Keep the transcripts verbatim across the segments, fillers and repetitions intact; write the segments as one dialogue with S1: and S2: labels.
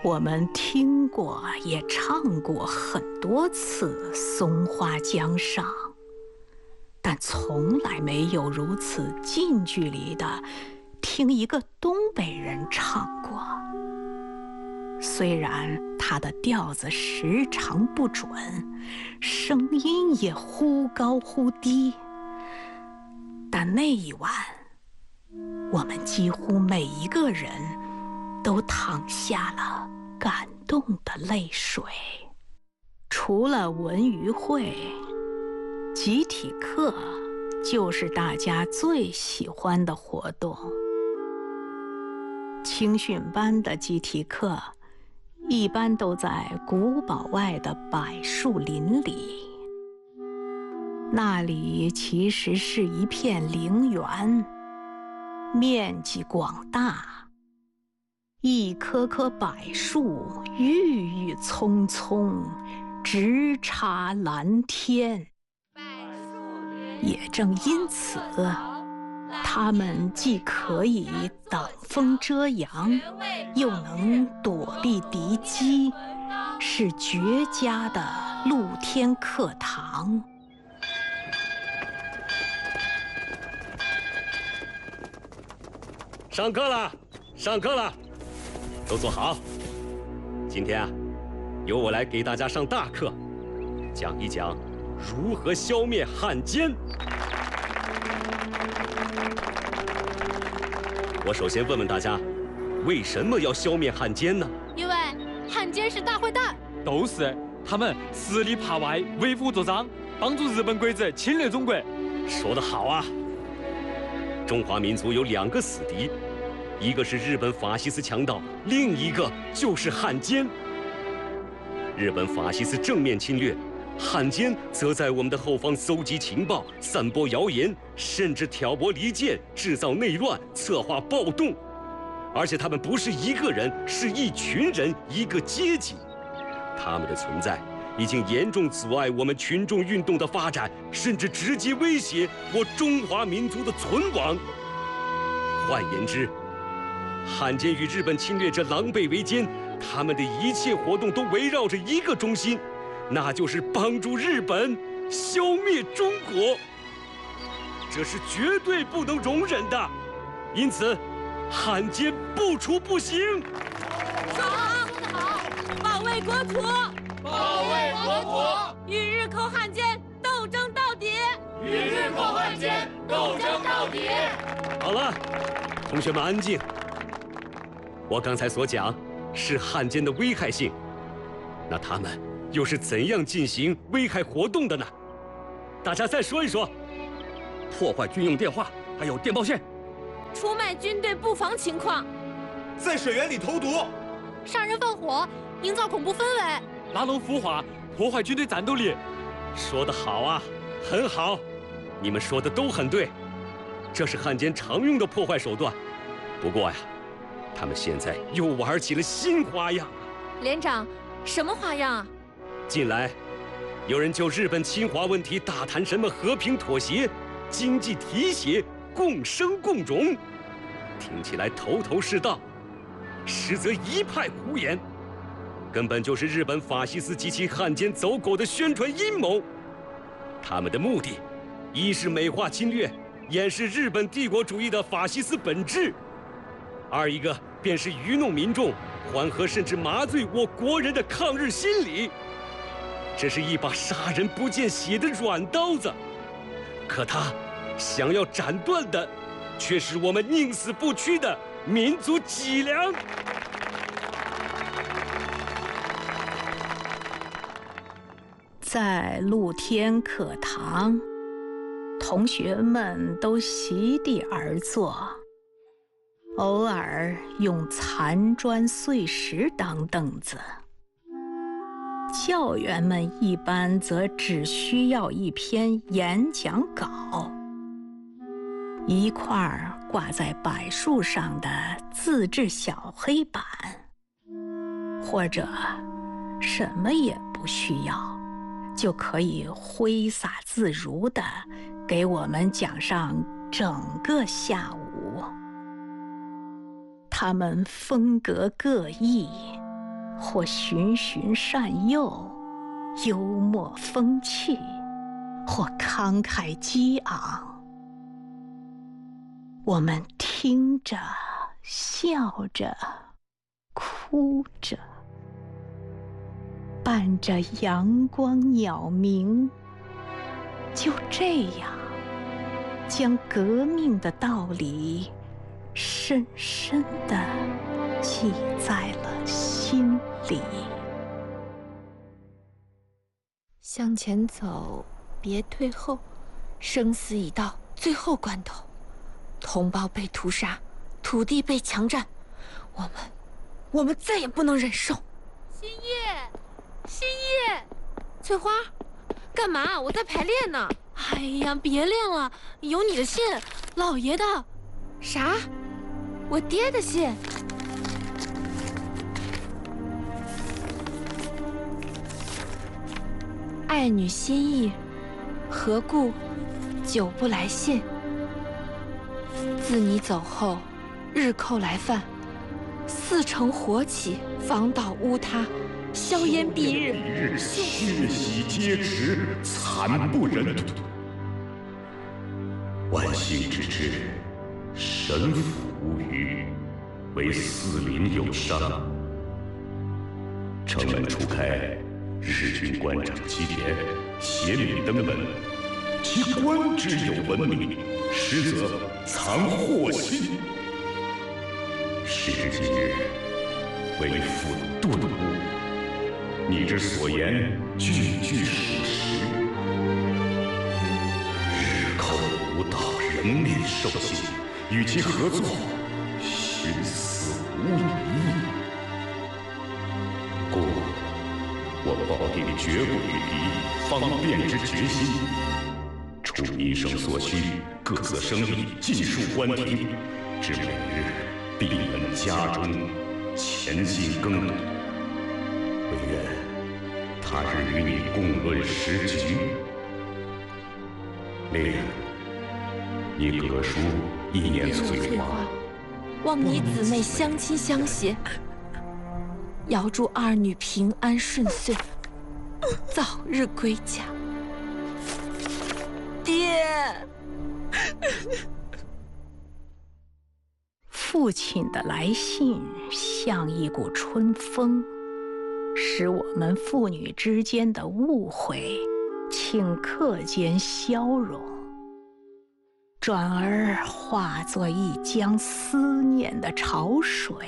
S1: 我们听过也唱过很多次《松花江上》，但从来没有如此近距离的听一个东北人唱过。虽然他的调子时常不准，声音也忽高忽低，但那一晚，我们几乎每一个人都淌下了感动的泪水。除了文娱会，集体课就是大家最喜欢的活动。青训班的集体课一般都在古堡外的柏树林里，那里其实是一片陵园，面积广大，一棵棵柏树郁郁葱葱，直插蓝天。也正因此，它们既可以挡风遮阳，又能躲避敌机，是绝佳的露天课堂。
S2: 上课了，上课了，都坐好。今天啊，由我来给大家上大课，讲一讲如何消灭汉奸。我首先问问大家，为什么要消灭汉奸呢？
S3: 因为汉奸是大坏蛋。
S4: 都是，他们实力扒外，为虎作伥，帮助日本鬼子侵略中国。
S2: 说得好啊！中华民族有两个死敌，一个是日本法西斯强盗，另一个就是汉奸。日本法西斯正面侵略，汉奸则在我们的后方搜集情报、散播谣言，甚至挑拨离间、制造内乱、策划暴动。而且他们不是一个人，是一群人，一个阶级。他们的存在已经严重阻碍我们群众运动的发展，甚至直接威胁我中华民族的存亡。换言之，汉奸与日本侵略者狼狈为奸，他们的一切活动都围绕着一个中心，那就是帮助日本消灭中国。这是绝对不能容忍的，因此，汉奸不除不行。
S3: 说得好，说得好，保卫国土，
S5: 保卫国土，
S3: 与日寇汉奸斗争到底，
S5: 与日寇汉奸斗争到底。
S2: 好了，同学们安静。我刚才所讲是汉奸的危害性，那他们又是怎样进行危害活动的呢？大家再说一说。
S6: 破坏军用电话，还有电报线，
S3: 出卖军队布防情况，
S7: 在水源里投毒，
S3: 杀人放火，营造恐怖氛围，
S4: 拉拢孵化，破坏军队战斗力。
S2: 说得好啊，很好，你们说的都很对，这是汉奸常用的破坏手段。不过呀，他们现在又玩起了新花样。
S3: 连长，什么花样啊？
S2: 近来，有人就日本侵华问题大谈什么和平妥协、经济提携、共生共荣，听起来头头是道，实则一派胡言，根本就是日本法西斯及其汉奸走狗的宣传阴谋。他们的目的，一是美化侵略，掩饰日本帝国主义的法西斯本质；二一个便是愚弄民众，缓和甚至麻醉我国人的抗日心理。这是一把杀人不见血的软刀子，可他想要斩断的，却是我们宁死不屈的民族脊梁。
S1: 在露天课堂，同学们都席地而坐，偶尔用残砖碎石当凳子。教员们一般则只需要一篇演讲稿，一块挂在柏树上的自制小黑板，或者什么也不需要，就可以挥洒自如地给我们讲上整个下午。他们风格各异， 或循循善诱，幽默风趣，或慷慨激昂。我们听着，笑着，哭着，伴着阳光鸟鸣，就这样将革命的道理深深地记在了心里。
S8: 向前走，别退后，生死已到最后关头，同胞被屠杀，土地被强占，我们，我们再也不能忍受。
S3: 新叶，新叶，
S8: 翠花，干嘛？我在排练呢。
S3: 哎呀，别练了，有你的信，老爷的。
S8: 啥？我爹的信？爱女心意，何故久不来信？自你走后，日寇来犯，四城火起，房倒屋塌，硝烟蔽日，
S9: 血洗皆池，惨不忍睹。万幸之至，神府无虞，唯四邻有伤。城门初开，日军官长击田，协领登门。其官之有文明，实则藏祸心。时至今日，为父顿悟，你之所言句句属实。日寇无道，人命受刑，与其合作，寻死无疑。故我抱定绝不与敌方便之决心，除民生所需，各色生意尽数关停，至每日闭门家中，潜心耕读。唯愿他日与你共论时局。另，你葛叔一念翠花，
S8: 望你姊妹相亲相携，遥祝二女平安顺遂，早日归家。爹，
S1: 父亲的来信像一股春风，使我们父女之间的误会顷刻间消融，转而化作一江思念的潮水。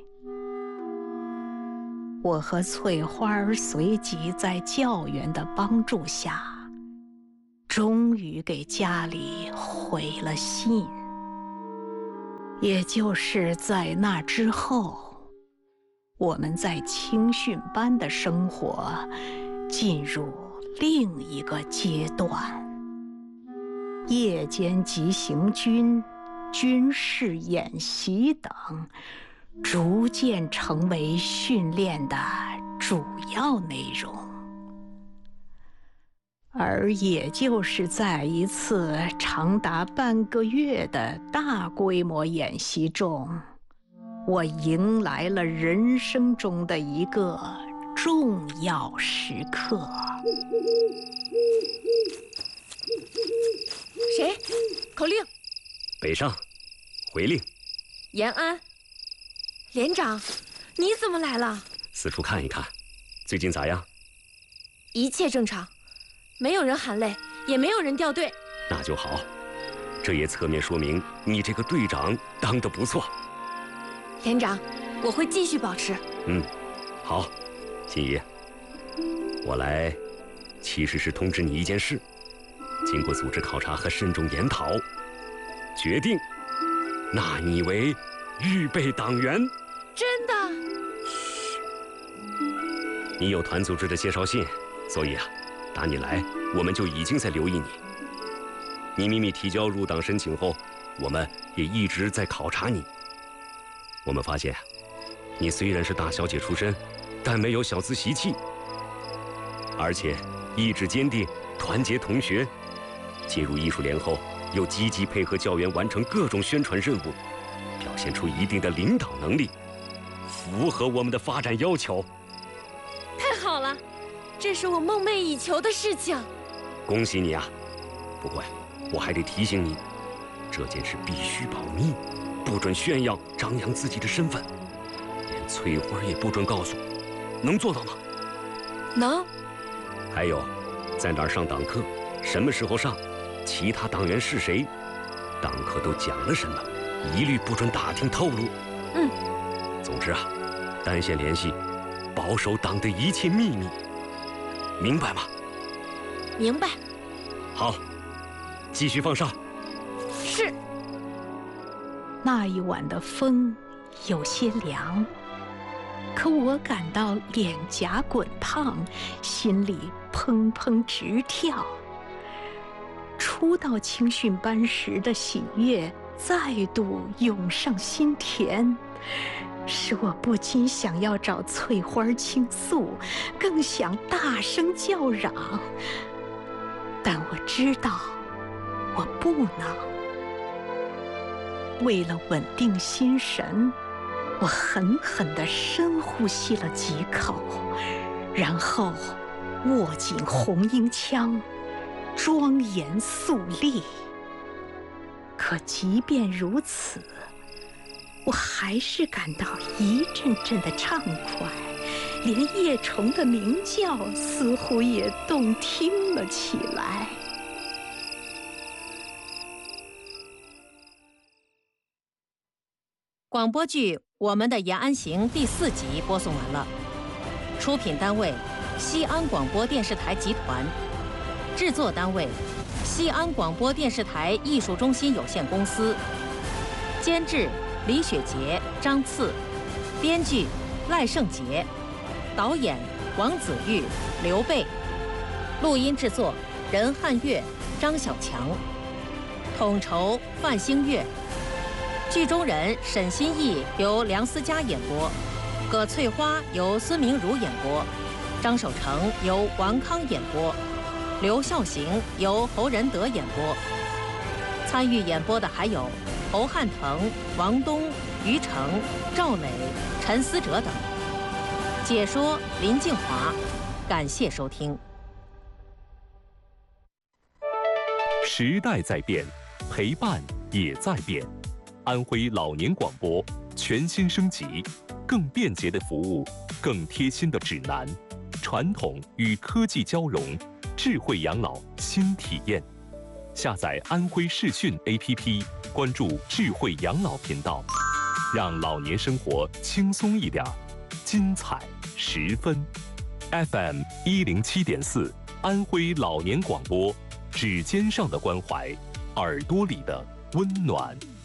S1: 我和翠花儿随即在教员的帮助下，终于给家里回了信。也就是在那之后，我们在青训班的生活进入另一个阶段。夜间急行军、军事演习等，逐渐成为训练的主要内容。而也就是在一次长达半个月的大规模演习中，我迎来了人生中的一个重要时刻。
S8: 谁？口令。
S2: 北上，回令。
S8: 延安。连长，你怎么来了？
S2: 四处看一看，最近咋样？
S8: 一切正常，没有人喊累，也没有人掉队。
S2: 那就好，这也侧面说明你这个队长当得不错。
S8: 连长，我会继续保持。
S2: 嗯，好，心怡，我来其实是通知你一件事。经过组织考察和慎重研讨，决定纳你为预备党员。
S8: 真的？
S2: 嘘，你有团组织的介绍信，所以啊，打你来，我们就已经在留意你。你秘密提交入党申请后，我们也一直在考察你。我们发现，你虽然是大小姐出身，但没有小资习气，而且意志坚定，团结同学。进入艺术联后，又积极配合教员完成各种宣传任务，表现出一定的领导能力，符合我们的发展要求。
S3: 好了，这是我梦寐以求的事情。
S2: 恭喜你啊！不过呀，我还得提醒你，这件事必须保密，不准炫耀张扬自己的身份，连翠花也不准告诉。能做到吗？
S3: 能。
S2: 还有，在哪儿上党课，什么时候上，其他党员是谁，党课都讲了什么，一律不准打听透露。
S3: 嗯。
S2: 总之啊，单线联系，保守党的一切秘密，明白吗？
S3: 明白。
S2: 好，继续放哨。
S3: 是。
S1: 那一晚的风有些凉，可我感到脸颊滚烫，心里砰砰直跳。初到青训班时的喜悦再度涌上心田，使我不禁想要找翠花倾诉，更想大声叫嚷。但我知道，我不能。为了稳定心神，我狠狠地深呼吸了几口，然后握紧红缨枪，庄严肃立。可即便如此，我还是感到一阵阵的畅快，连叶虫的鸣叫似乎也动听了起来。
S10: 广播剧《我们的延安行》第四集播送完了，出品单位西安广播电视台集团，制作单位西安广播电视台艺术中心有限公司，监制李雪洁、张次，编剧赖胜杰，导演王子玉、刘备，录音制作任汉月、张小强，统筹范星月。剧中人沈心义由梁思佳演播，葛翠花由孙明儒演播，张守成由王康演播，刘孝行由侯仁德演播。参与演播的还有侯汉腾、王东、于成、赵磊、陈思哲等。解说林静华，感谢收听。
S9: 时代在变，陪伴也在变。安徽老年广播全新升级，更便捷的服务，更贴心的指南，传统与科技交融，智慧养老新体验。下载安徽视讯 A P P， 关注智慧养老频道，让老年生活轻松一点，精彩十分。F M 一零七点四，安徽老年广播，指尖上的关怀，耳朵里的温暖。